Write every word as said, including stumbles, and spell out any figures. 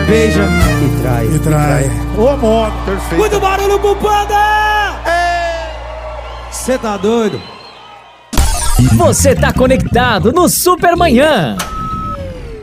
beija e trai. E trai. Ô, moto. Perfeito. Muito barulho pro Panda! Cê tá doido? Você tá conectado no Supermanhã.